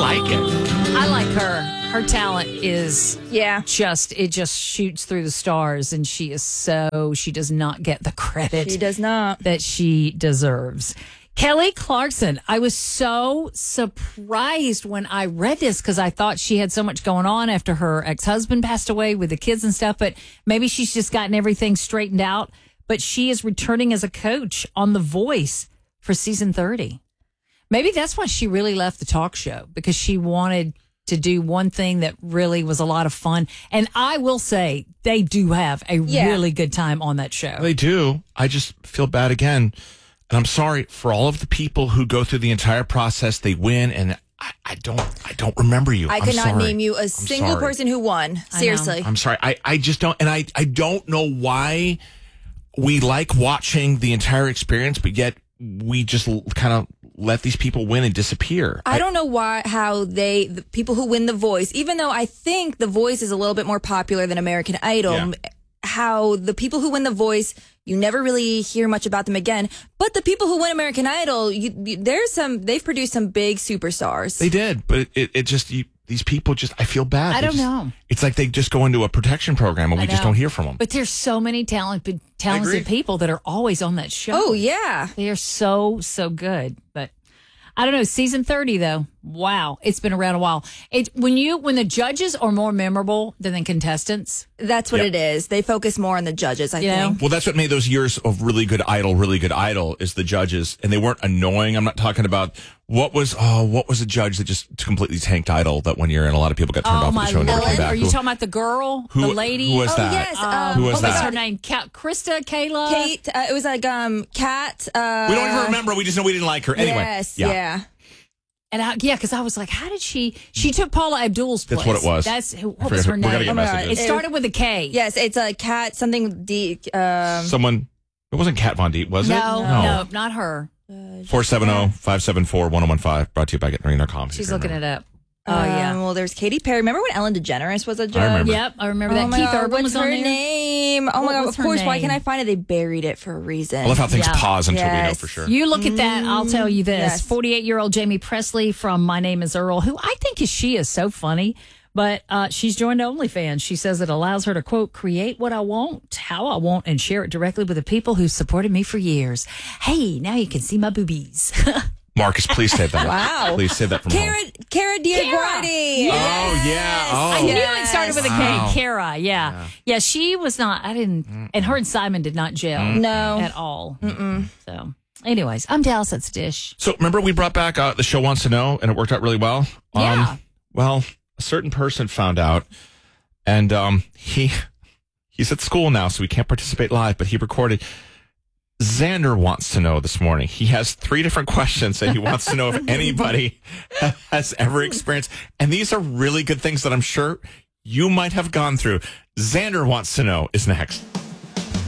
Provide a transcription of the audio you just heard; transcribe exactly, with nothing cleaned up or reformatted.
like it. I like her. Her talent is Yeah. just, it just shoots through the stars, and she is so, she does not get the credit She does not. that she deserves. Kelly Clarkson, I was so surprised when I read this because I thought she had so much going on after her ex-husband passed away with the kids and stuff, but maybe she's just gotten everything straightened out. But she is returning as a coach on The Voice for season thirty. Maybe that's why she really left the talk show, because she wanted to do one thing that really was a lot of fun. And I will say they do have a Yeah. really good time on that show. They do. I just feel bad again. And I'm sorry for all of the people who go through the entire process. They win, and I, I don't I don't remember you. I I'm could not sorry. name you a I'm single sorry. person who won. Seriously. I'm sorry. I, I just don't. And I, I don't know why we like watching the entire experience, but yet we just kind of let these people win and disappear. I don't know why, how they, the people who win The Voice, even though I think The Voice is a little bit more popular than American Idol, Yeah. how the people who win The Voice, you never really hear much about them again. But the people who win American Idol, you, you, there's some, they've produced some big superstars. They did, but it, it, it just, you, these people just, I feel bad. I They don't just- know. It's like they just go into a protection program and we I just know. don't hear from them. But there's so many talented, agree. talented people that are always on that show. Oh, yeah. They are so, so good. But I don't know. Season thirty, though. Wow. It's been around a while. It when you when the judges are more memorable than the contestants. That's what Yep. it is. They focus more on the judges, I You know? think. Well, that's what made those years of really good Idol, really good Idol is the judges, and they weren't annoying. I'm not talking about what was oh, what was a judge that just completely tanked Idol that one year, and a lot of people got turned Oh off my the show and never Lord! came back. Are you Who- talking about the girl, who, the lady? Who was Oh, that? yes. Um, Um, Who was what was that? her name? Ka- Krista, Kayla, Kate, uh, it was like um, Kat. Uh, We don't even remember. We just know we didn't like her. Anyway, Yes, yeah. And I, yeah, because I was like, how did she? She took Paula Abdul's place. That's what it was. That's who, I what was forget her who- name? we're gonna get Oh my God. messages. It started with a K. Yes, it's a Kat, something D. Um, Someone. It wasn't Kat Von D, was it? No, no, not her. four seven zero, five seven four, one zero one five. Brought to you by Getting Ready Their Comedy. She's looking it up. Oh um, yeah. Well, there's Katy Perry. Remember when Ellen DeGeneres was a judge? remember. Yep, I remember Oh that. my Keith God, Urban what's was on her there. name? Oh What my God! was Of her course. Why name? can't I find it? They buried it for a reason. I love how things Yeah. pause until we know Yes. for sure. You look at that, I'll tell you this. Yes. forty-eight-year-old Jamie Presley from My Name is Earl, who I think is she is so funny, but uh, she's joined OnlyFans. She says it allows her to, quote, create what I want, how I want, and share it directly with the people who supported me for years. Hey, now you can see my boobies. Marcus, please save that. Wow. Please save that from Cara, home. Cara Diaguardi. Cara. Oh, yeah. Oh. I knew Yes. it started with a K. Wow. Kara, yeah. yeah. she was not, I didn't, and her and Simon did not gel No. at all. Mm-mm. So, anyways, I'm Dallas, that's Dish. So remember we brought back uh, The Show Wants to Know, and it worked out really well? Yeah. Um, well, a certain person found out, and um, he he's at school now, so he can't participate live, but he recorded. Xander wants to know this morning. He has three different questions that he wants to know if anybody has ever experienced. And these are really good things that I'm sure you might have gone through. Xander wants to know is next.